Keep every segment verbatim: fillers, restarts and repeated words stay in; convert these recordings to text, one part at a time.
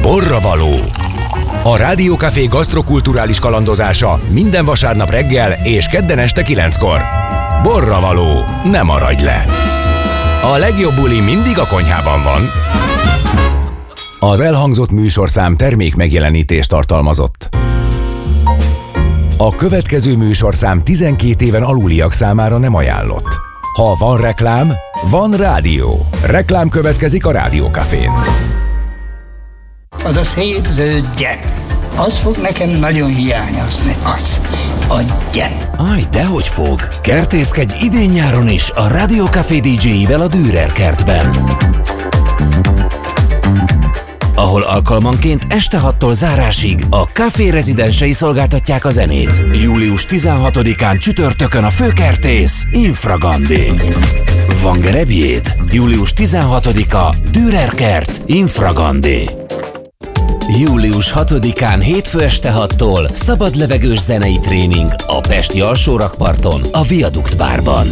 Borravaló. A Rádiókafé gasztrokulturális kalandozása minden vasárnap reggel és kedden este kilenckor. Borravaló, ne maradj le! A legjobb buli mindig a konyhában van. Az elhangzott műsorszám termék megjelenítést tartalmazott. A következő műsorszám tizenkét éven aluliak számára nem ajánlott. Ha van reklám, van rádió. Reklám következik a Rádiókafén. Az a szép zöld gyep, az fog nekem nagyon hiányozni, az, a gyep. Aj, dehogy fog! Kertészkedj idén-nyáron is a Rádiókafé dé dzséjével a Dürer kertben, ahol alkalmanként este hattól zárásig a Café rezidensei szolgáltatják a zenét. július tizenhatodikán csütörtökön a főkertész Infragandi. Van gerebjéd? július tizenhatodika Dürer kert Infragandi. július hatodikán hétfő este hattól szabad levegős zenei tréning a pesti alsórakparton, a Viadukt bárban.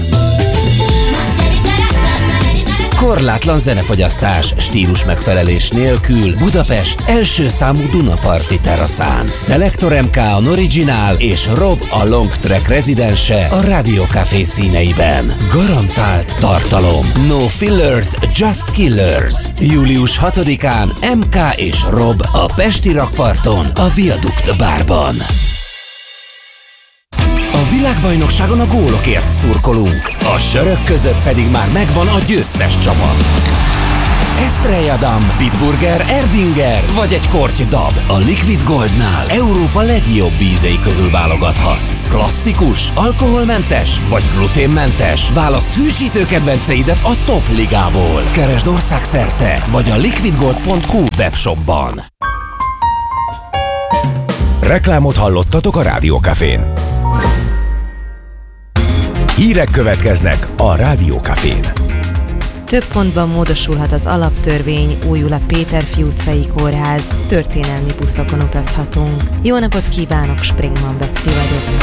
Korlátlan zenefogyasztás, stílus megfelelés nélkül Budapest első számú Dunaparti teraszán. Selector em ká a Original és Rob a Long Track rezidense a Rádiókafé színeiben. Garantált tartalom. No fillers, just killers. július hatodikán em ká és Rob a Pesti rakparton, a Viadukt bárban. A világbajnokságon a gólokért szurkolunk, a sörök között pedig már megvan a győztes csapat. Estrella Damm, Bitburger, Erdinger vagy egy korty dab. A Liquid Goldnál Európa legjobb ízei közül válogathatsz. Klasszikus, alkoholmentes vagy gluténmentes? Válaszd hűsítő kedvenceidet a top ligából. Keresd országszerte vagy a liquidgold pont hu webshopban. Reklámot hallottatok a Rádiókafén. Hírek következnek a Rádiókafén. Több pontban módosulhat az alaptörvény, újul a Péterfi utcai kórház, történelmi buszokon utazhatunk. Jó napot kívánok, Springman Betti vagyok.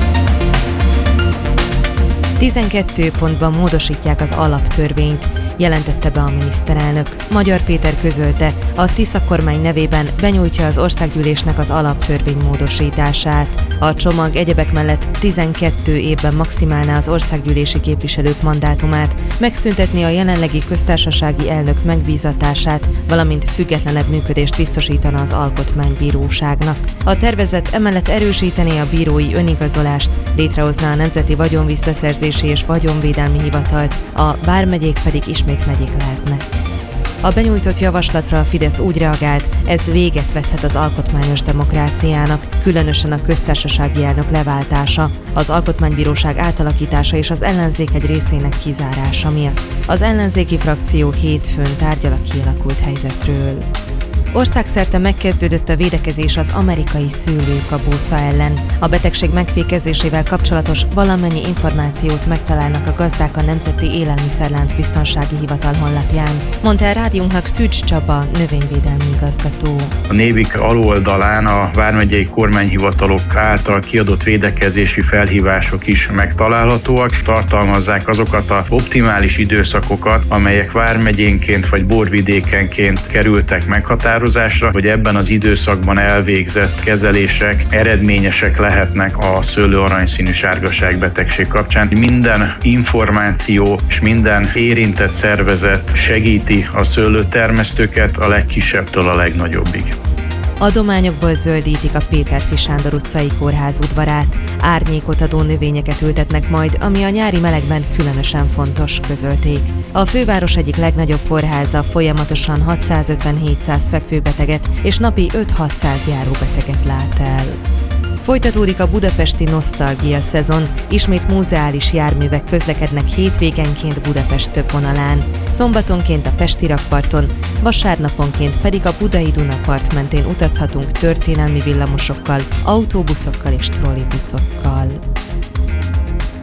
tizenkét pontban módosítják az alaptörvényt, jelentette be a miniszterelnök. Magyar Péter közölte, a Tisza kormány nevében benyújtja az országgyűlésnek az alaptörvény módosítását. A csomag egyebek mellett tizenkét évben maximálná az országgyűlési képviselők mandátumát, megszüntetni a jelenlegi köztársasági elnök megbízatását, valamint függetlenebb működést biztosítana az alkotmánybíróságnak. A tervezet emellett erősítené a bírói önigazolást, létrehozná a Nemzeti Vagyonvisszaszerzési és Vagyonvédelmi Hivatalt, a vármegyék pedig ismét megyék lehetnek. A benyújtott javaslatra a Fidesz úgy reagált, ez véget vethet az alkotmányos demokráciának, különösen a köztársasági elnök leváltása, az alkotmánybíróság átalakítása és az ellenzék egy részének kizárása miatt. Az ellenzéki frakció hétfőn tárgyal a kialakult helyzetről. Országszerte megkezdődött a védekezés az amerikai szőlőkabóca ellen. A betegség megfékezésével kapcsolatos valamennyi információt megtalálnak a gazdák a Nemzeti Élelmiszerlánc Biztonsági Hivatal honlapján, mondta el rádiónknak Szűcs Csaba, növényvédelmi igazgató. A Névik aloldalán a vármegyei kormányhivatalok által kiadott védekezési felhívások is megtalálhatóak, tartalmazzák azokat az optimális időszakokat, amelyek vármegyénként vagy borvidékenként kerültek meghatározásra, hogy ebben az időszakban elvégzett kezelések eredményesek lehetnek a szőlő aranyszínű sárgaság betegség kapcsán. Minden információ és minden érintett szervezet segíti a szőlőtermesztőket a legkisebbtől a legnagyobbig. Adományokból zöldítik a Péterfi Sándor utcai kórház udvarát. Árnyékot adó növényeket ültetnek majd, ami a nyári melegben különösen fontos, közölték. A főváros egyik legnagyobb kórháza folyamatosan hatszázötven-hétszáz fekvőbeteget és napi öt-hatszáz járóbeteget lát el. Folytatódik a budapesti nosztalgia szezon, ismét múzeális járművek közlekednek hétvégenként Budapest több vonalán, szombatonként a Pesti rakparton, vasárnaponként pedig a budai Dunapart mentén utazhatunk történelmi villamosokkal, autóbuszokkal és trollibuszokkal.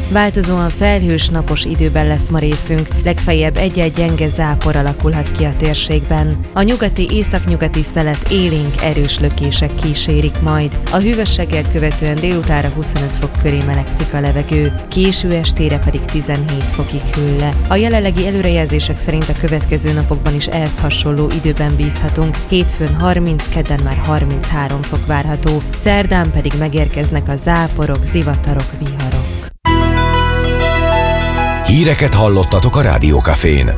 Változóan felhős napos időben lesz ma részünk, legfeljebb egy-egy gyenge zápor alakulhat ki a térségben. A nyugati északnyugati szelet élénk erős lökések kísérik majd. A hűvösséget követően délutánra huszonöt fok köré melegszik a levegő, késő estére pedig tizenhét fokig hűl le. A jelenlegi előrejelzések szerint a következő napokban is ehhez hasonló időben bízhatunk, hétfőn harminc, kedden már harminchárom fok várható, szerdán pedig megérkeznek a záporok, zivatarok, viharok. Híreket hallottatok a Rádió Cafén.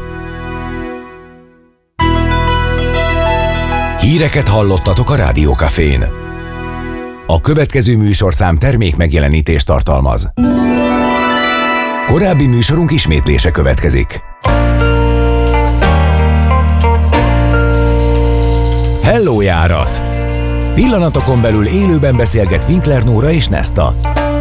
Híreket hallottatok a Rádió Cafén. A következő műsorszám termék megjelenítést tartalmaz. Korábbi műsorunk ismétlése következik. Hello járat! Pillanatokon belül élőben beszélget Winkler Nóra és Nesta.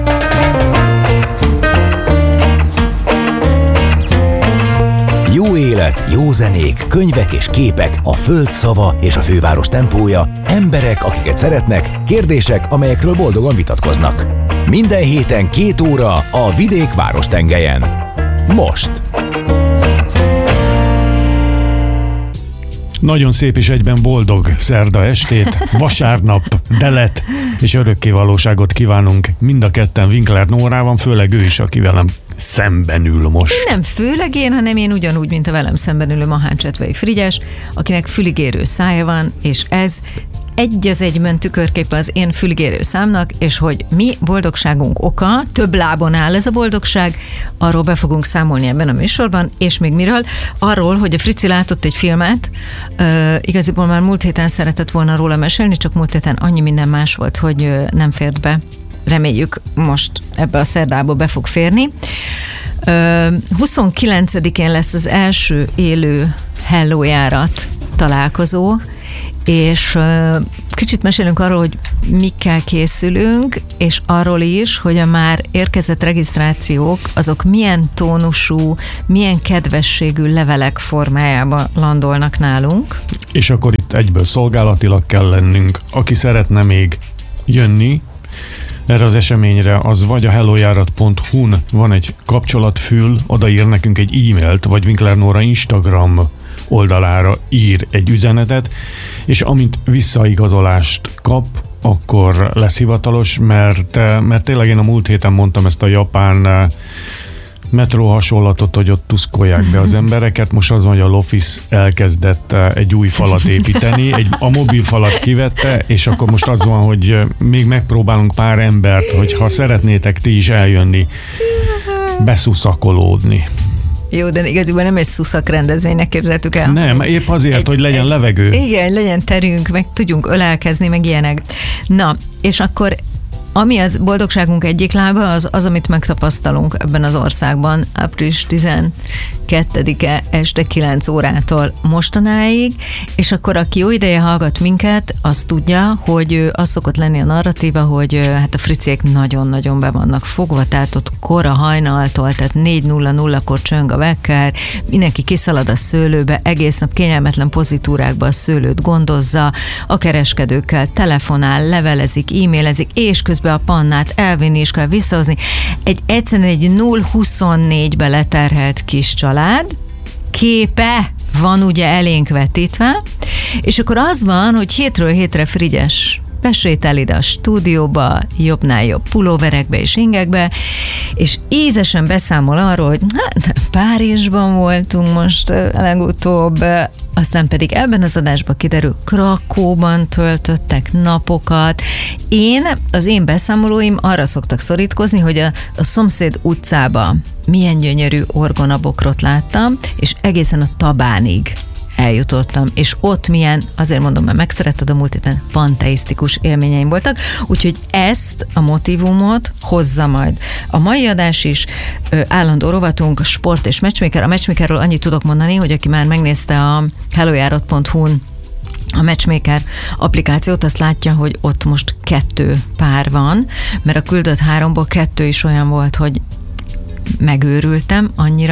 Jó élet, jó zenék, könyvek és képek, a föld szava és a főváros tempója, emberek, akiket szeretnek, kérdések, amelyekről boldogan vitatkoznak. Minden héten két óra a vidék várostengelyen. Most! Nagyon szép és egyben boldog szerda estét, vasárnap, delet és örökké valóságot kívánunk mind a ketten Winkler Nórában, főleg ő is, aki velem szemben ül most. Nem főleg én, hanem én ugyanúgy, mint a velem szemben ülő Mahán Csetvei Frigyes, akinek füligérő szája van, és ez egy az egyben tükörképe az én füligérő számnak, és hogy mi boldogságunk oka, több lábon áll ez a boldogság, arról be fogunk számolni ebben a műsorban, és még miről? Arról, hogy a Frici látott egy filmet, uh, igaziból már múlt héten szeretett volna róla mesélni, csak múlt héten annyi minden más volt, hogy uh, nem fért be. Reméljük most ebbe a szerdába be fog férni. Uh, huszonkilencedikén lesz az első élő Hello járat találkozó, és uh, kicsit mesélünk arról, hogy mikkel készülünk, és arról is, hogy a már érkezett regisztrációk, azok milyen tónusú, milyen kedvességű levelek formájában landolnak nálunk. És akkor itt egyből szolgálatilag kell lennünk. Aki szeretne még jönni erre az eseményre, az vagy a hellojárat pont hu-n van egy kapcsolatfül, odaír nekünk egy e-mailt, vagy Winkler Nóra Instagram oldalára ír egy üzenetet, és amint visszaigazolást kap, akkor lesz hivatalos, mert, mert tényleg én a múlt héten mondtam ezt a japán metró hasonlatot, hogy ott tuszkolják be az embereket. Most az van, hogy a Lofis elkezdett egy új falat építeni, egy, a mobil falat kivette, és akkor most az van, hogy még megpróbálunk pár embert, hogyha szeretnétek ti is eljönni, beszuszakolódni. Jó, de igazából nem egy szuszak rendezvénynek képzeltük el. Nem, épp azért, egy, hogy legyen egy, levegő. Igen, legyen terünk, meg tudjunk ölelkezni, meg ilyenek. Na, és akkor ami az boldogságunk egyik lába, az az, amit megtapasztalunk ebben az országban április tizenkettedike este kilenc órától mostanáig, és akkor aki jó ideje hallgat minket, az tudja, hogy az szokott lenni a narratíva, hogy hát a friciek nagyon-nagyon be vannak fogva, tehát ott kora hajnaltól, tehát négy nulla nullakor csöng a vekker, mindenki kiszalad a szőlőbe, egész nap kényelmetlen pozitúrákba a szőlőt gondozza, a kereskedőkkel telefonál, levelezik, e-mailezik, és közben a pannát elvinni is kell visszahozni. Egy egyszerűen egy nulla huszonnégybe leterhelt kis család, képe van ugye elénk vetítve, és akkor az van, hogy hétről hétre Frigyes besétál ide a stúdióba, jobbnál jobb pulóverekbe és ingekbe, és ízesen beszámol arról, hogy hát Párizsban voltunk most legutóbb, aztán pedig ebben az adásban kiderül, Krakóban töltöttek napokat. Én, az én beszámolóim arra szoktak szorítkozni, hogy a, a szomszéd utcába milyen gyönyörű orgonabokrot láttam, és egészen a Tabánig eljutottam, és ott milyen, azért mondom, mert megszeretted a múlt héten, panteisztikus élményeim voltak, úgyhogy ezt a motívumot hozza majd a mai adás is, ö, állandó rovatunk, sport és matchmaker. A matchmakerről annyit tudok mondani, hogy aki már megnézte a hellojárat pont hu-n a Matchmaker applikációt, azt látja, hogy ott most kettő pár van, mert a küldött háromból kettő is olyan volt, hogy megőrültem, annyira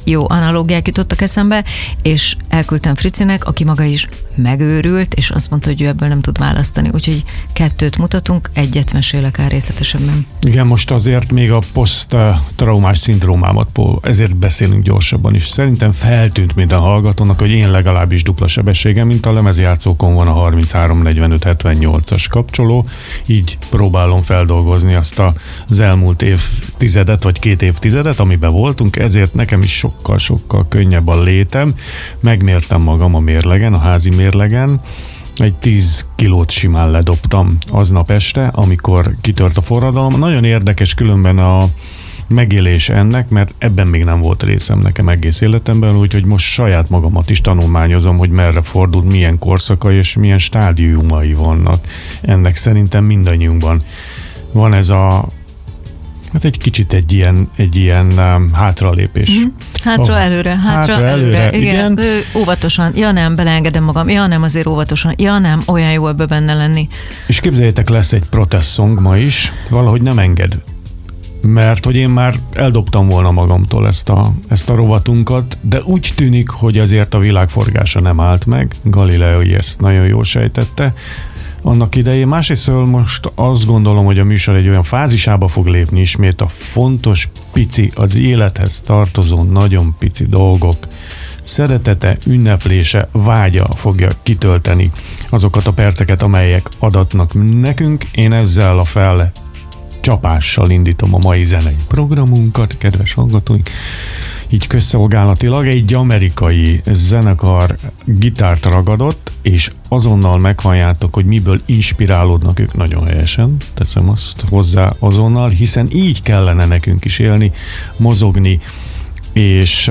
jó analógiák jutottak eszembe, és elküldtem Fricinek, aki maga is megőrült, és azt mondta, hogy ő ebből nem tud választani. Úgyhogy kettőt mutatunk, egyet mesélek el részletesebben. Igen, most azért még a poszttraumás szindrómámat, ezért beszélünk gyorsabban is. Szerintem feltűnt minden hallgatónak, hogy én legalábbis dupla sebességem, mint a lemezjátszókon van a harminchárom negyvenöt hetvennyolcas kapcsoló, így próbálom feldolgozni azt az elmúlt évtizedet, vagy két évtizedet, amiben voltunk, ezért nekem is sokkal-sokkal könnyebb a létem. Megmértem magam a mérlegen, a házi mérlegen, egy tíz kilót simán ledobtam aznap este, amikor kitört a forradalom. Nagyon érdekes különben a megélés ennek, mert ebben még nem volt részem nekem egész életemben, úgyhogy most saját magamat is tanulmányozom, hogy merre fordult, milyen korszakai és milyen stádiumai vannak. Ennek szerintem mindannyiunkban van ez a hát egy kicsit egy ilyen, egy ilyen um, hátralépés. Mm-hmm. Hátra oh. előre, hátra, hátra előre. előre. Igen. igen. Ő, óvatosan, ja nem, beleengedem magam, ja nem, azért óvatosan, ja nem, olyan jó ebbe benne lenni. És képzeljétek, lesz egy protest song ma is, valahogy nem enged. Mert hogy én már eldobtam volna magamtól ezt a, ezt a rovatunkat, de úgy tűnik, hogy azért a világforgása nem állt meg. Galilei ezt nagyon jól sejtette annak idején. Másrésztől most azt gondolom, hogy a műsor egy olyan fázisába fog lépni ismét a fontos, pici, az élethez tartozó nagyon pici dolgok szeretete, ünneplése, vágya fogja kitölteni azokat a perceket, amelyek adatnak nekünk. Én ezzel a fel csapással indítom a mai zenei programunkat, kedves hallgatóink. Így közszolgálatilag egy amerikai zenekar gitárt ragadott, és azonnal meghalljátok, hogy miből inspirálódnak ők nagyon helyesen, teszem azt hozzá azonnal, hiszen így kellene nekünk is élni, mozogni, és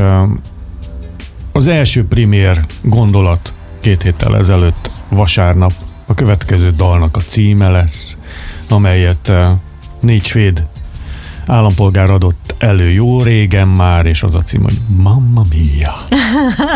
az első primér gondolat két héttel ezelőtt vasárnap a következő dalnak a címe lesz, amelyet négy svéd állampolgár adott elő jó régen már, és az a cím, hogy Mamma Mia.